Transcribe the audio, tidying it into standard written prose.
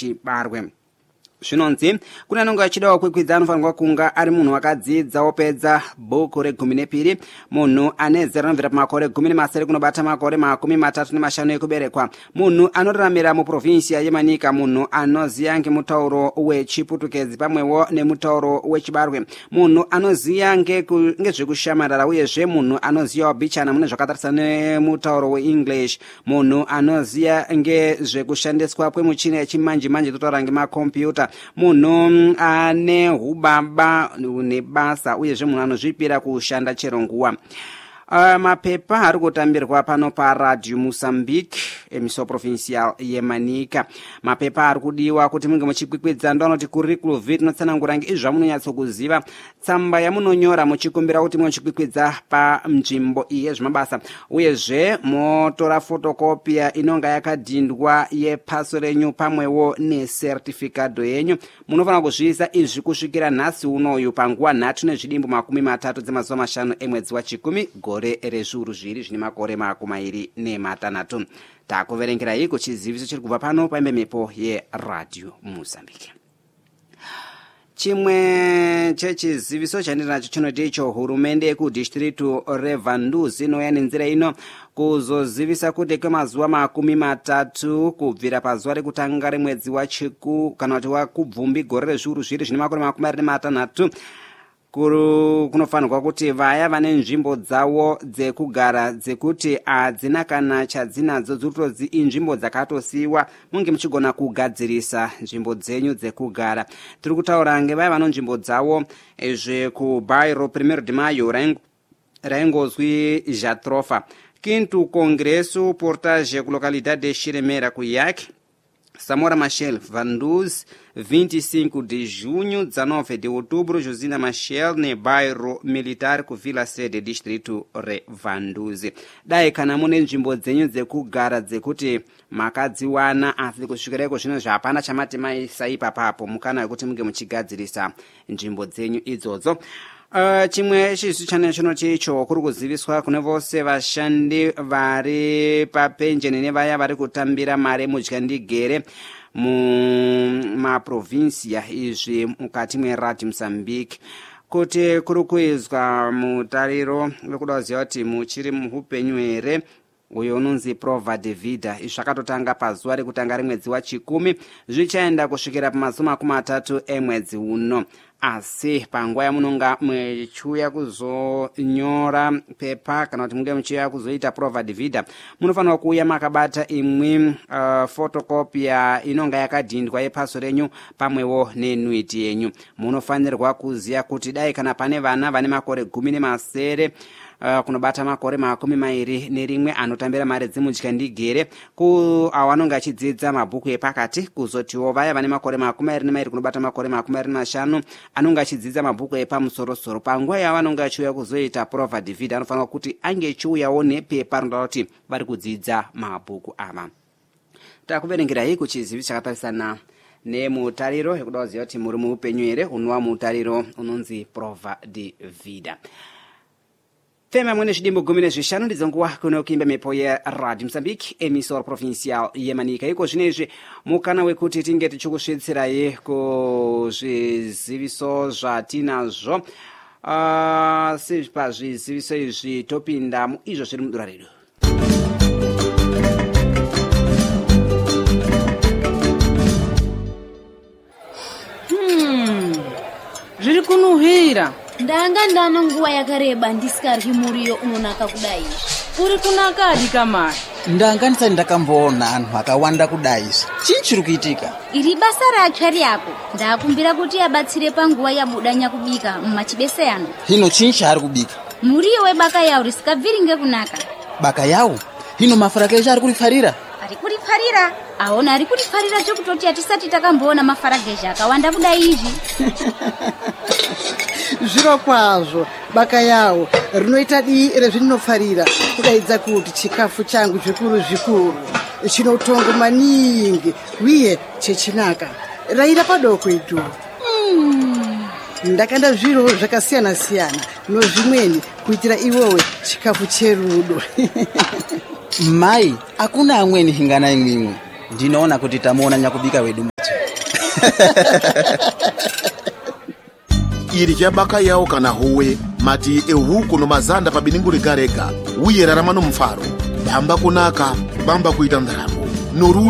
wechibarwe. Zvinonzi kune anonga achida kukwikwidza anofanirwa kunga ari munhu wakadzidza opedza bhuku re12, munhu ane zera rinobvira pamakore 17 kunobata makore 35 ekuberekwa, munhu anoraramira muprovinsia yeManika, munhu anoziya ngemutauro wechiputukezi pamwewo nemutauro wechibarwe, munhu anoziya ngezvekushamarara uyezve munhu anoziya bichana mune zvakatarisana nemutauro weEnglish, munhu anoziya ngezvekushandiswa kwemuchini yechimanje-manje totaura ngemakombiyuta, munhu ane hubaba nebasa uyezve munhu anozvipira kushanda chero nguva. Mapepa ari kutambirwa pano paRadio Mozambique emisoro provincial yeManika. Mapepa ari kudiwa kuti munge muchikwikwidza ndoanoti curriculum vitae inotsanangura ngezvamunonyatsokuziva, tsamba yamunonyora muchikumbira kuti muchikwikwidza panzvimbo iyi yezvemabasa, uyezve motora fotokopia inonga yakadhindwa yepaso renyu pamwewo nesertifikado yenyu. Munofanira kuzviisa izvi kusvikira nhasi unoyu panguva 3 dzemazuva 5 emwedzi wa10 gore rezviuru zviri zvine makore 26. Takuverengerai kuchiziviso chiri kubva pano paimbemepo yeRadio Mozambique. Chimwe chechiziviso chandinacho chinoti icho hurumende yekudistritu reVanduzi inoya nenzira ino kuzozivisa kuti kwemazuva 30 kubvira pazuva rekutanga remwedzi wachiku kana kuti wakubvumbi gore rezviuru zviri zvine makore 26 kunofanirwa kuti vaya vane nzvimbo dzavo dzekugara dzekuti hadzina kana chadzinadzo dzotodzi inzvimbo dzakatosiyiwa munge muchigona kugadzirisa nzvimbo dzenyu dzekugara. Tiri kutaura ngevaya vano nzvimbo dzavo kubairo 1 de mayo raingozwi Jatrofa, Quinto Congresso Portage Localidade de Chiremera Cuiaque, Samora Machel, Vanduz, 25 de junho, 19 de outubro, Josina Machel, ne bairro militar ku Vila Sede, distrito reVanduzi. Dai kana mune nzvimbo dzenyu dzekugara dzekuti makadziwana asi kusvikireko zvino zvapana chamati maisaipa papo, mukana wekuti munge muchigadzirisa nzvimbo dzenyu idzodzo. Chimwe chisu chanechonoti icho kuri kuziviswa kune vose vashandi vari papenjeni nevaya vari kutambira mari mudyandigere mumaprovinsia izvi mukati mweRadio Mozambique, kuti kuri kuizwa mutariro wekuda kuziva kuti muchiri muhupenyu here uyo unonzi prova de vida. Izvi zvakatotanga pazuva rekutanga remwedzi wa10 zvichaenda kusvikira pamazuva 30 emwedzi uno. Asi panguva yamunonga muchiuya kuzonyora pepa kana kuti munge muchiuya kuzoita prova de vida, munofanira kuuya makabata imwe fotokopia inonga yakadhindwa yepaso renyu pamwewo nenuiti yenyu. Munofanirwa kuziya kuti dai kana pane vana vane makore 17 kunobata makore 21 anotambira mari dzemudyandigere awanonga achidzidza mabhuku epakati, kuzotiwo vaya vane makore 22 kunobata makore 25 anonga achidzidza mabhuku epamusorosoro. Panguva yavanonga achiuya kuzoita prova de vida anofanira kuti ange achiuyawo nepepa rinoda kuti vari kudzidza mabhuku ava. Takuverengerai kuchiziviso chakatarisana nemutariro yekuda kuziva kuti muri muupenyu here unova mutariro unonzi prova de vida. Fema mwene zvidimbo 15 ndidzo nguva kuno kuimba mepo yeRadio Mozambique emisoro provincial yeManika. Iko zvinezvi mukana wekuti tinge tichikusvitsirayi kuzviziviso zvatinazvo. Pazviziviso izvi topinda muizvo zviri mudura redu. Zviri kunuhwira. Ndanga ndano nguva yakareba ndisikaryi muriyo unonaka kudai. Uri kunakadi kamari? Ndanga ndisati ndakamboona anhu akawanda kudai. Chii chiri kuitika? Iri basa ratsva ryako. Ndakumbira kuti abatsire panguva yabudanya kubika mumachibeseyano. Hino chii chaari kubika? Muriyo webaka yawo risikabviri ngekunaka. Baka yawo? Hino mafaragesha ari kurifarira? Ari kurifarira? Aona ari kurifarira chokutoti atisati takamboona mafaragesha akawanda kudai izvi. Zviro kwazvo baka yawo rinoita dii rezvinofarira kudaidza kuti chikafu changu zvikuru chinotongo maningi uye chechinaka raira padoko idhu. Ndakanda zviro zvakasiyana nozvimweni kuitira iwowe chikafu cherudo. Mai, akuna amweni hingana imwimwe. ndinoona kuti tamuona nyakubika wedu macho. iri chabaka yawo kana howe mati ehuku no mazanda pa biningu ligarega uyera ramano mfaro bamba kunaka bamba kuita ndaramo noru